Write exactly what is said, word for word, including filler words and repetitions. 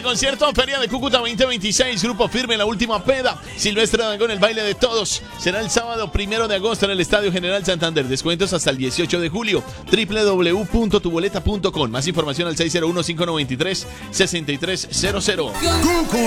concierto Feria de Cúcuta veinte veintiséis, Grupo Firme, La Última Peda, Silvestre Dangond, El Baile de Todos. Será el sábado primero de agosto en el Estadio General Santander. Descuentos hasta el dieciocho de julio. doble u doble u doble u punto tu boleta punto com. Más información al seis cero uno, cinco nueve tres, seis tres cero cero.